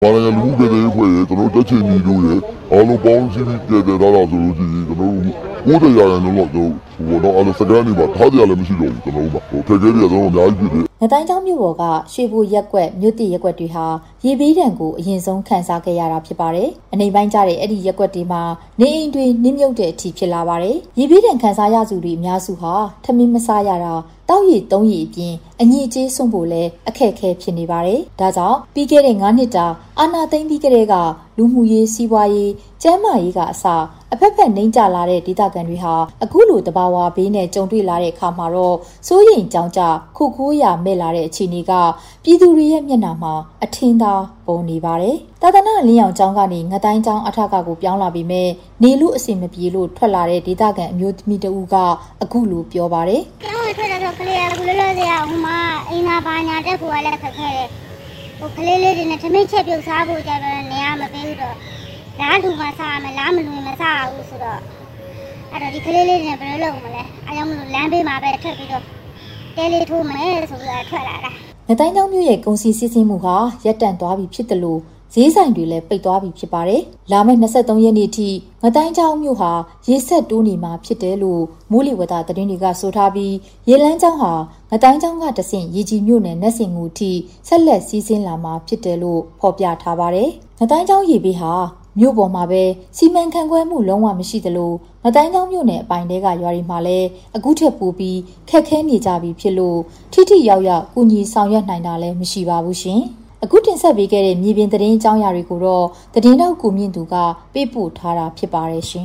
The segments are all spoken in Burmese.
ဘာလဲလူကလေးဖွဲ့ရကျွန်တော်တက်ချင်ပြီးလို့ရအားလုံးပေါင်းစည်းပြီးတည်တယ်တော့ဆိုလို့ရှိရင်ကျွန်တော်90ရာခိုင်နှုန်းတော့ဟိုတော့အဲ့လိုစကန်နေပါထားကြလည်းမရှိတော့ဘူးကျွန်တော်တို့ဟိုခက်ခဲတွေကတော့အများကြီးဖြစ်တယ်ငတိုင်းချောင်းမြို့ပေါ်ကရွှေဘူရက်ကွက်မြို့တိရက်ကွက်တွေဟာရေဘေးဒဏ်ကိုအရင်ဆုံးခံစားခဲ့ရတာဖြစ်ပါတယ်။အနေပိုင်းကျတဲ့အဲ့ဒီရက်ကွက်တွေမှာနေအိမ်တွေနစ်မြုပ်တဲ့အထိဖြစ်လာပါတယ်။ရေဘေးဒဏ်ခံစားရသူတွေအများစုဟာထမင်းမစားရတာတောက်ရည်သုံးရည်အပြင်အညစ်အကြေးစွန့်ဖို့လည်းအခက်အခဲဖြစ်နေပါတယ်။ဒါကြောင့်ပြီးခဲ့တဲ့9နှစ်တာအာဏာသိမ်းပြီးကတည်းကလူမှုရေးစီးပွားရေးကျန်းမာရေးကအစအဖက်ဖက်နှိမ့်ကျလာတဲ့ဒေသခံတွေဟာအခုလိုတဘာဝဘေးနဲ့ကြုံတွေ့လာတဲ့အခါမှာတော့စိုးရိမ်ကြောင်းကြခုခိုးရမဲ့လာတဲ့အခြေအနေကပြည်သူတွေရဲ့မျက်နှာမှာအထင်သာပေါ်နေပါတယ်။သာသနာလင်းအောင်ကျောင်းကနေငတိုင်းကျောင်းအထက်ကကိုပြောင်းလာပြီးမဲ့နေလို့အဆင်မပြေလို့ထွက်လာတဲ့ဒေသခံအမျိုးသမီးတဦးကအခုလိုပြောပါတယ်။ကျောင်းထွက်တော့ကလေးကဘယ်လိုလဲဟိုမှာအိမ်သာဘာညာတက်ဖို့လည်းခက်ခဲတယ်။ဟိုကလေးလေးတွေနဲ့သမင်းချက်ပြုတ်စားဖို့ကြတော့နေရာမပေးဘူးတော့လားလူမစားမယ်လားမလူမစားဘူးဆိုတော့အဲ့တော့ဒီကလေးလေးတွေဘယ်လိုလုပ်မလဲအားကြောင့်မလို့လမ်းဘေးမှာပဲထပ်ပြီးတော့တဲလေးထိုးမယ်ဆိုပြီးတော့ထွက်လာတာငတိုင်းကျောင်းမြို့ရဲ့ကုန်စည်စီးဆင်းမှုဟာရပ်တန့်သွားပြီဖြစ်တယ်လို့ဈေးဆိုင်တွေလည်းပိတ်သွားပြီဖြစ်ပါတယ်။လာမယ့်23ရက်နေ့ထိငတိုင်းကျောင်းမြို့ဟာရေဆက်တိုးနေမှာဖြစ်တယ်လို့မိုးလေဝသသတင်းတွေကဆိုထားပြီးရေလန်းကျောင်းဟာငတိုင်းကျောင်းကတဆင့်ရေကြီးမြို့နယ်နတ်စင်ငူထိဆက်လက်စီးဆင်းလာမှာဖြစ်တယ်လို့ဖော်ပြထားပါတယ်။ငတိုင်းကျောင်းရေဘေးဟာမြို့ပေါ်မှာပဲစီမံခန့်ခွဲမှုလုံးဝမရှိသလိုငတိုင်းကျောင်းမြို့နယ်အပိုင်းတွေကရွာတွေမှာလည်းအခုထက်ပိုပြီးခက်ခဲနေကြပြီဖြစ်လို့ထိထိရောက်ရောက်ကူညီဆောင်ရွက်နိုင်တာလည်းမရှိပါဘူးရှင်။အခုတင်ဆက်ပေးခဲ့တဲ့မြေပြင်သတင်းအကြောင်းအရာတွေကိုတော့သတင်းတောက်ကိုမြင့်သူကပေးပို့ထားတာဖြစ်ပါတယ်ရှင်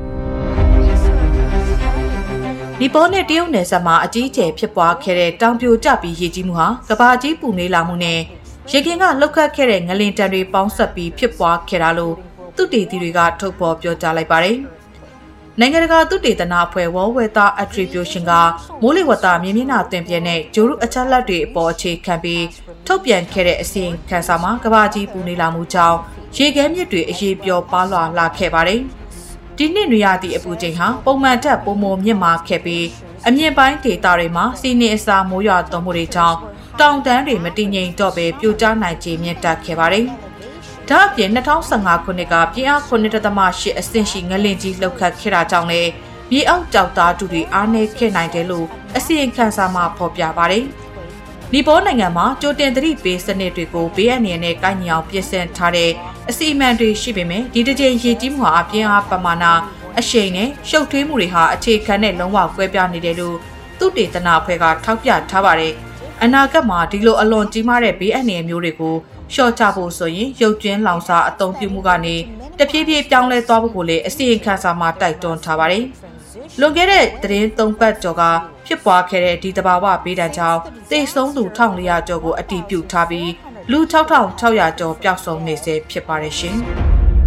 ။နီပေါနဲ့တရုတ်နယ်စပ်မှာအကြီးအကျယ်ဖြစ်ပွားခဲ့တဲ့တောင်ပြိုကျပြီးရေကြီးမှုဟာကမ္ဘာကြီးပူနွေးလာမှုနဲ့ရေခင်ကလှုပ်ခတ်ခဲ့တဲ့ငလင်တံတွေပေါင်းဆက်ပြီးဖြစ်ပွားခဲ့တာလို့သုတေသီတွေကထုတ်ဖော်ပြောကြားလိုက်ပါတယ်။နိုင်ငံတကာသုတေသနအဖွဲ့ World Weather Attribution ကမိုးလေဝသမြေမျက်နှာတင်ပြတဲ့ဂျိုရုအချက်လက်တွေအပေါ်အခြေခံပြီးထုတ်ပြန်ခဲ့တဲ့အစီရင်ခံစာမှာကမ္ဘာကြီးပူနွေးလာမှုကြောင့်ရေခဲမြစ်တွေအရေးပျော်ပါလွှာလာခဲ့ပါတယ်။ဒီနှစ်နွေရာသီအပူချိန်ဟာပုံမှန်ထက်ပိုမိုမြင့်မာခဲ့ပြီးအမြင့်ပိုင်းဒေသတွေမှာစီးနေအစာမိုးရွာသွန်းမှုတွေကြောင့်တောင်တန်းတွေမတည်ငြိမ်တော့ပဲပြိုကျနိုင်ခြေမြင့်တက်ခဲ့ပါတယ်။ဒါ့အပြင်2015ခုနှစ်ကပြင်းအား 9.8 အဆင့်ရှိငလင်ကြီးလှုပ်ခတ်ခဲ့တာကြောင့်လည်းမြေအောက်ကျောက်သားတူတွေအားနည်းခဲ့နိုင်တယ်လို့အစီရင်ခံစာမှာဖော်ပြပါတယ်။နီပေါနိုင်ငံမှာကြိုတင်သတိပေးစနစ်တွေကိုဘေးအန္တရာယ်နဲ့ကိုက်ညီအောင်ပြင်ဆင်ထားတဲ့အစီအမံတွေရှိပေမဲ့ဒီတစ်ကြိမ်ရေကြီးမှုဟာအပြင်းအားပမာဏအရှိန်နဲ့ရှုပ်ထွေးမှုတွေဟာအခြေခံနဲ့လုံးဝကွဲပြားနေတယ်လို့သုတေသနအဖွဲ့ကထောက်ပြထားပါတယ်။အနာဂတ်မှာဒီလိုအလွန်ကြီးမားတဲ့ဘေးအန္တရာယ်မျိုးတွေကိုလျှော့ချဖို့ဆိုရင်ရုပ်ကျွင်းလောင်စာအသုံးပြုမှုကနေတဖြည်းဖြည်းပြောင်းလဲသွားဖို့ကိုလည်းအစီရင်ခံစာမှာတိုက်တွန်းထားပါတယ်။လွန်ခဲ့တဲ့သတင်း3ပတ်ကျော်ကဖြစ်ပွားခဲ့တဲ့ဒီတဘာဝဘေးဒဏ်ကြောင့်သေဆုံးသူ1400ကျော်ကိုအတည်ပြုထားပြီးလူ6600ကျော်ပျောက်ဆုံးနေဆဲဖြစ်ပါတယ်ရှင်။